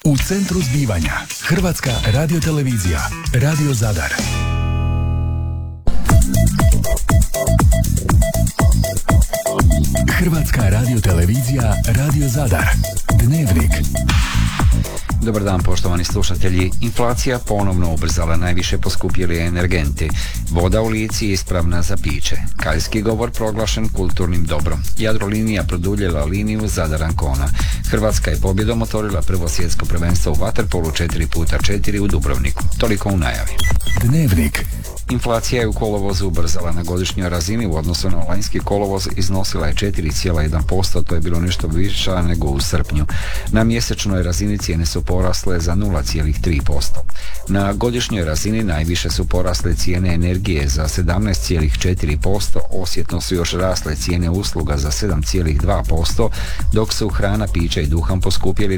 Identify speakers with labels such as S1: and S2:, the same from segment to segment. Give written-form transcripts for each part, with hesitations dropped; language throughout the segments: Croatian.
S1: U centru zbivanja Hrvatska radiotelevizija, Radio Zadar. Hrvatska radiotelevizija, Radio Zadar. Dnevnik.
S2: Dobar dan, poštovani slušatelji. Inflacija ponovno ubrzala, najviše poskupjeli energenti. Voda u Lici ispravna za piće. Kaljski govor proglašen kulturnim dobrom. Jadrolinija produljila liniju Zadar-Ancona. Hrvatska je pobjedom otvorila prvo svjetsko prvenstvo u vaterpolu 4x4 u Dubrovniku. Toliko u najavi.
S1: Dnevnik.
S2: Inflacija je u kolovozu ubrzala. Na godišnjoj razini u odnosu na lanjski kolovoz iznosila je 4,1%, to je bilo nešto više nego u srpnju. Na mjesečnoj razini cijene su porasle za 0,3%. Na godišnjoj razini najviše su porasle cijene energije za 17,4%, osjetno su još rasle cijene usluga za 7,2%, dok su hrana, pića i duhan poskupjeli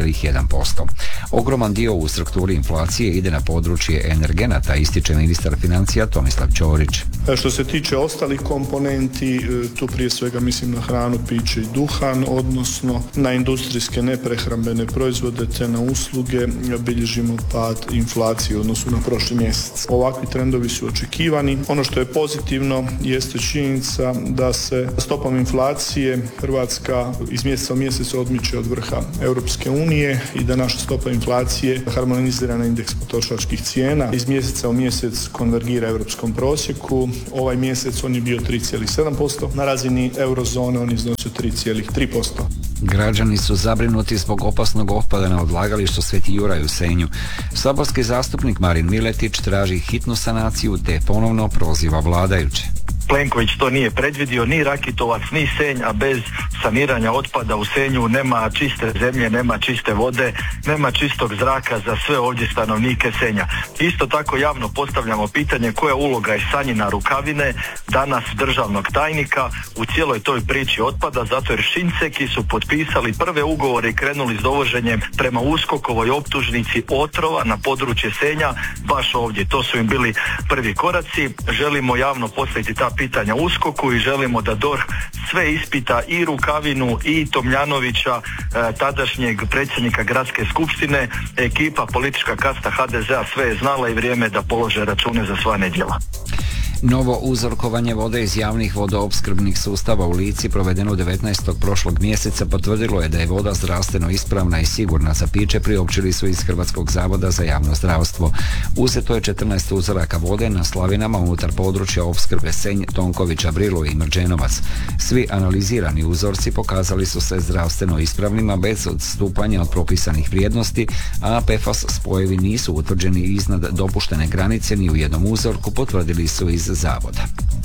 S2: 0,1%. Ogroman dio u strukturi inflacije ide na područje energenata, ističe ministar financija Tomislav Ćorić.
S3: Što se tiče ostalih komponenti, tu prije svega mislim na hranu, piće i duhan, odnosno na industrijske neprehrambene proizvode te na usluge, bilježimo pad inflacije u odnosu na prošli mjesec. Ovakvi trendovi su očekivani. Ono što je pozitivno jeste činjenica da se stopom inflacije Hrvatska iz mjeseca u mjesec odmiče od vrha Europske unije i da naša stopa inflacije harmonizira na indeks potrošačkih cijena. Iz mjeseca u mjesec konvergira europskom prosjeku. Ovaj mjesec on je bio 3,7%, na razini eurozone on iznosio 3,3%.
S2: Građani su zabrinuti zbog opasnog otpada na odlagalištu Sveti Juraj u Senju. Saborski zastupnik Marin Miletić traži hitnu sanaciju te ponovno proziva vladajuće.
S4: Plenković to nije predvidio, ni Rakitovac, ni Senj, a bez saniranja otpada u Senju nema čiste zemlje, nema čiste vode, nema čistog zraka za sve ovdje stanovnike Senja. Isto tako javno postavljamo pitanje koja uloga je Sanjina Rukavine, danas državnog tajnika, u cijeloj toj priči otpada, zato jer Šinceki su potpisali prve ugovore i krenuli s dovoženjem prema USKOK-ovoj optužnici otrova na područje Senja, baš ovdje. To su im bili prvi koraci. Želimo javno postaviti ta pitanja USKOK-u i želimo da DORH sve ispita, i Rukavinu i Tomljanovića, tadašnjeg predsjednika gradske skupštine. Ekipa, politička kasta HDZ-a sve je znala i vrijeme da polože račune za sva nedjela.
S2: Novo uzorkovanje vode iz javnih vodoopskrbnih sustava u Lici provedeno 19. prošlog mjeseca potvrdilo je da je voda zdravstveno ispravna i sigurna za piće, priopćili su iz Hrvatskog zavoda za javno zdravstvo. Uzeto je 14 uzoraka vode na slavinama unutar područja opskrbe Senj, Tonkovića, Brilo i Mrđenovac. Svi analizirani uzorci pokazali su se zdravstveno ispravnima bez odstupanja od propisanih vrijednosti, a PFAS spojevi nisu utvrđeni iznad dopuštene granice ni u jednom uzorku, potvrdili su iz zavoda.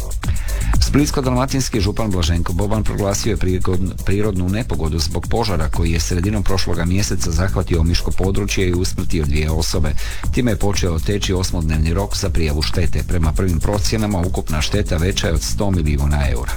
S2: Splitsko-dalmatinski župan Blaženko Boban proglasio je prirodnu nepogodu zbog požara koji je sredinom prošloga mjeseca zahvatio omiško područje i usmrtio 2 osobe. Time je počeo teći 8-dnevni rok za prijavu štete. Prema prvim procjenama ukupna šteta veća je od 100 milijuna eura.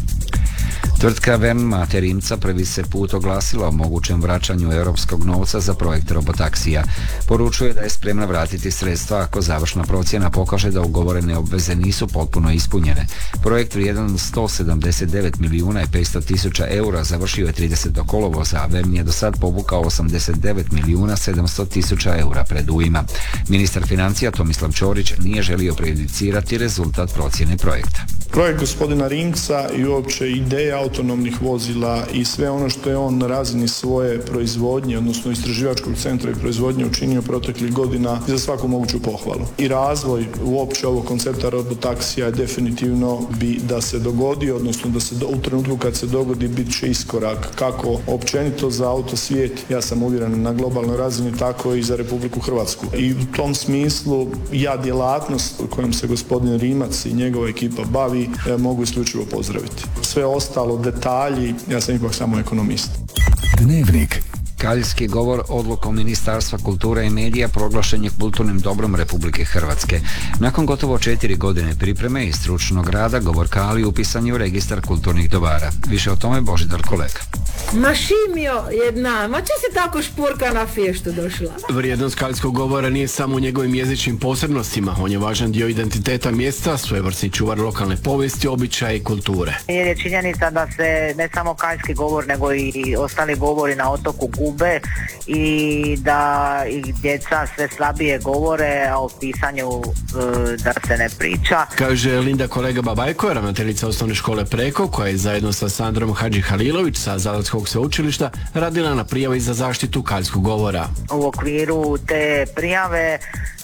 S2: Tvrtka Vern Mate Rimca prvi se put oglasila o mogućem vraćanju europskog novca za projekt robotaksija. Poručuje da je spremna vratiti sredstva ako završna procjena pokaže da ugovorene obveze nisu potpuno ispunjene. Projekt vrijedan 179 milijuna i 500 tisuća eura završio je 30. kolovoza, a Vern je do sad povukao 89 milijuna 700 tisuća eura predujma. Ministar financija Tomislav Ćorić nije želio prejudicirati rezultat procjene projekta.
S3: Projekt gospodina Rimca i uopće ideja autonomnih vozila i sve ono što je on na razini svoje proizvodnje, odnosno istraživačkog centra i proizvodnje učinio proteklih godina za svaku moguću pohvalu. I razvoj uopće ovog koncepta robotaksija definitivno bi da se dogodi, odnosno da se u trenutku kad se dogodi bit će iskorak kako općenito za autosvijet, ja sam uvjeren na globalnoj razini, tako i za Republiku Hrvatsku. I u tom smislu ja djelatnost kojom se gospodin Rimac i njegova ekipa bavi mogu isključivo pozdraviti. Sve ostalo, detalji, ja sam ipak samo ekonomist.
S1: Dnevnik.
S2: Kaljski govor odlukom Ministarstva kulture i medija proglašen je kulturnim dobrom Republike Hrvatske. Nakon gotovo 4 godine pripreme i stručnog rada, govor Kalji upisan je u registar kulturnih dobara. Više o tome Božidar Kolega.
S5: Ma Šimio jedna, ma če si tako špurka na fještu došla?
S6: Vrijednost kaljskog govora nije samo u njegovim jezičnim posebnostima, on je važan dio identiteta mjesta, svojevrsni čuvar lokalne povijesti, običaja i kulture.
S7: Jer je činjenica da se ne samo kaljski govor, nego i ostali govori na otoku gube i da i djeca sve slabije govore, a o pisanju da se ne priča.
S6: Kaže Linda Kolega Babajko, ravnateljica osnovne škole Preko, koja je zajedno sa Sandrom Hadži Halilović sa Zadarskog sveučilišta radila na prijavi za zaštitu kaljskog govora.
S7: U okviru te prijave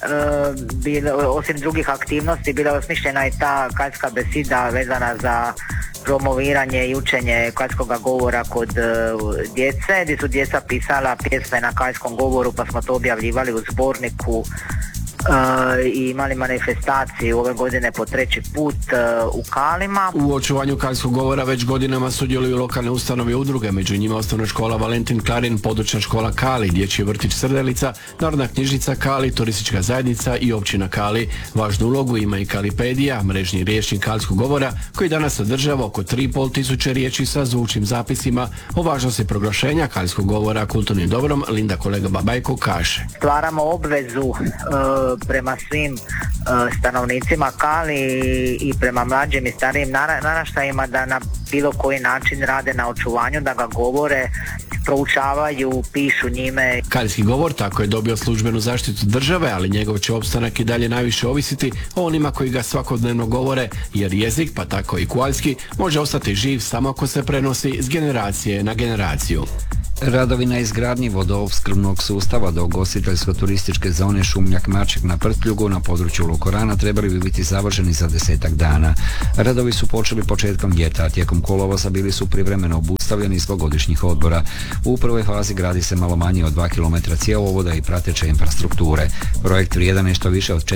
S7: osim drugih aktivnosti bila je osmišljena i ta kaljska besida vezana za promoviranje i učenje kaljskog govora kod djece, gdje su djeca pisala pjesme na kaljskom govoru, pa smo to objavljivali u zborniku i imali manifestaciju ove godine po 3. put u Kalima.
S6: U očuvanju kaljskog govora već godinama sudjeluju lokalne ustanove i udruge, među njima osnovna škola Valentin Klarin, područna škola Kali, dječji vrtić Srdelica, Narodna knjižnica Kali, turistička zajednica i općina Kali. Važnu ulogu ima i Kalipedija, mrežni rječnik kaljskog govora, koji danas sadržava oko 3.500 riječi sa zvučnim zapisima. O važnosti proglašenja kaljskog govora kulturnim dobrom Linda Kolega Babajko kaže.
S7: Stvaramo obvezu prema svim stanovnicima Kali i prema mlađim i starijim naraštajima da na bilo koji način rade na očuvanju, da ga govore, proučavaju, pišu njime.
S6: Kaljski govor tako je dobio službenu zaštitu države, ali njegov će opstanak i dalje najviše ovisiti o onima koji ga svakodnevno govore, jer jezik, pa tako i kaljski, može ostati živ samo ako se prenosi s generacije na generaciju.
S2: Radovi na izgradnji vodoopskrbnog sustava do ugostiteljsko-turističke zone Šumljak Maček na Prtljugu na području Lukorana trebali bi biti završeni za 10 dana. Radovi su počeli početkom ljeta, a tijekom kolovoza bili su privremeno obustavljeni zbog godišnjih odmora. U prvoj fazi gradi se malo manje od 2 km cjevovoda i prateće infrastrukture. Projekt vrijedan nešto više od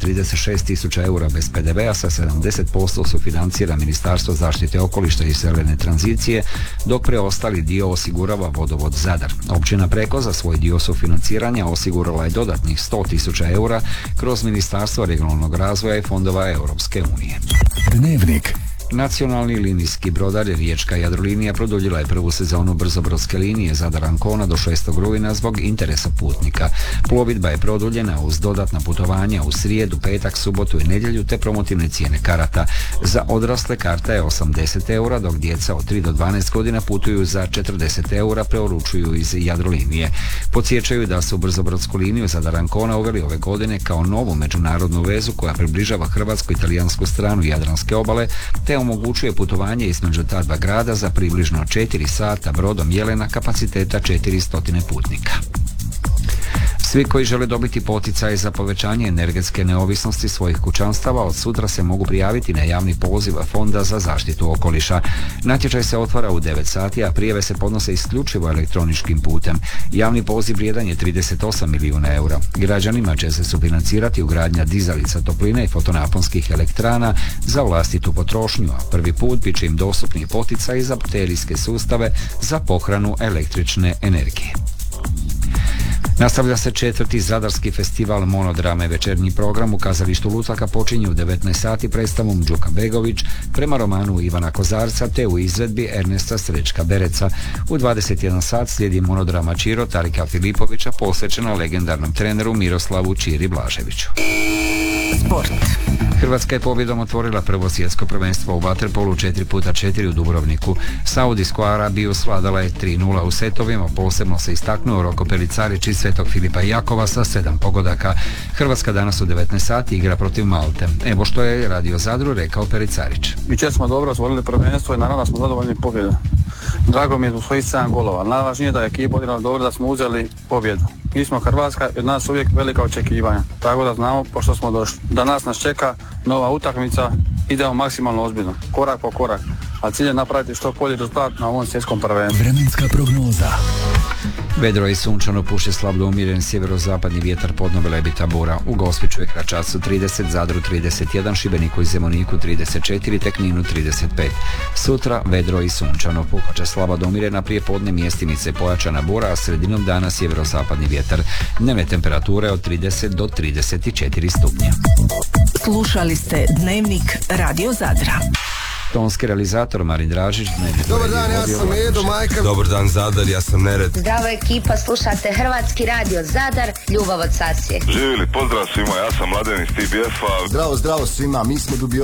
S2: 436.000 eura bez PDV-a sa 70% sufinancira Ministarstvo zaštite okoliša i zelene tranzicije, dok preostali dio osigurava Vodovod Zadar. Općina Preko za svoj dio sufinanciranja osigurala je dodatnih 100.000 eura kroz Ministarstvo regionalnog razvoja i fondova Europske unije.
S1: Dnevnik.
S2: Nacionalni linijski brodar Riječka Jadrolinija produljila je prvu sezonu brzobrodske linije Zadar-Ancona do 6. rujna zbog interesa putnika. Plovidba je produljena uz dodatna putovanja u srijedu, petak, subotu i nedjelju te promotivne cijene karata. Za odrasle karta je 80 eura, dok djeca od 3 do 12 godina putuju za 40 eura, preoručuju iz Jadrolinije. Podsjećaju da su brzobrodsku liniju Zadar-Ancona uveli ove godine kao novu međunarodnu vezu koja približava hrvatsku i talijansku stranu Jadranske obale te omogućuje putovanje između ta dva grada za približno 4 sata brodom Jelena kapaciteta 400 putnika. Svi koji žele dobiti poticaj za povećanje energetske neovisnosti svojih kućanstava od sutra se mogu prijaviti na javni poziv Fonda za zaštitu okoliša. Natječaj se otvara u 9 sati, a prijave se podnose isključivo elektroničkim putem. Javni poziv vrijedan je 38 milijuna eura. Građanima će se sufinancirati ugradnja dizalica topline i fotonaponskih elektrana za vlastitu potrošnju, a prvi put bit će im dostupni poticaji za baterijske sustave za pohranu električne energije. Nastavlja se 4. Zadarski festival monodrame. Večernji program u kazalištu Lutaka počinje u 19 sati predstavom Đuka Begović prema romanu Ivana Kozarca te u izvedbi Ernesta Srećka Bereca. U 21 sat slijedi monodrama Čiro Tarika Filipovića posvećena legendarnom treneru Miroslavu Čiri Blaževiću.
S8: Sport.
S2: Hrvatska je pobjedom otvorila prvo svjetsko prvenstvo u vaterpolu 4x4 u Dubrovniku. Saudijsku Arabiju svladala je 3:0 u setovima, posebno se istaknuo Roko Pelicarić iz Svetog Filipa i Jakova sa 7 pogodaka. Hrvatska danas u 19 sati igra protiv Malte. Evo što je Radio Zadru rekao Pelicarić.
S9: Jučer smo dobro otvorili prvenstvo i naravno da smo zadovoljni pobjedom. Drago mi je da smo svojih 7 golova. Najvažnije da je ekipa odigrala dobro, da smo uzeli pobjedu. Mi smo Hrvatska i od nas uvijek velika očekivanja. Tako da znamo pošto smo došli. Danas nas čeka nova utakmica, idemo maksimalno ozbiljno, korak po korak. A cilj je napraviti što bolji rezultat na ovom svjetskom prvenstvu.
S1: Vremenska prognoza.
S2: Vedro i sunčano, puše slab do umjeren sjeverozapadni vjetar, podno Velebita bura. U Gospiću i Gračacu 30, Zadru 31, Šibeniku i Zemuniku 34, te Kninu 35. Sutra vedro i sunčano, puhaće slaba do umjerena, prije podne mjestimice pojačana bura, a sredinom dana sjeverozapadni vjetar. Dnevne temperature od 30 do 34 stupnja.
S8: Slušali ste Dnevnik Radio Zadra.
S2: Tonski realizator Marin Dražić.
S10: Dobar dan, ja sam Edo Majka. Dobar dan Zadar, ja sam Nered.
S11: Zdravo ekipa, slušate Hrvatski radio Zadar, ljubav od Sasije.
S12: Živjeli, pozdrav svima, ja sam Mladen iz TBF-a.
S10: Zdravo svima, mi smo Dubioza.